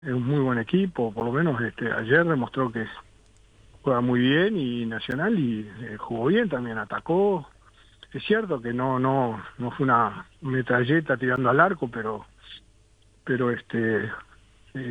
es un muy buen equipo, por lo menos ayer demostró que juega muy bien y Nacional y jugó bien también, atacó. Es cierto que no fue una metralleta tirando al arco, pero